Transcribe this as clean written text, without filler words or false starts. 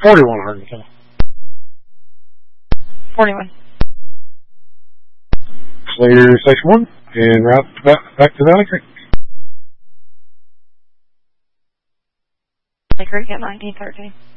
41 Arkansas. 41. Clear Station 1 and route back to Valley Creek. Valley Creek at 1913.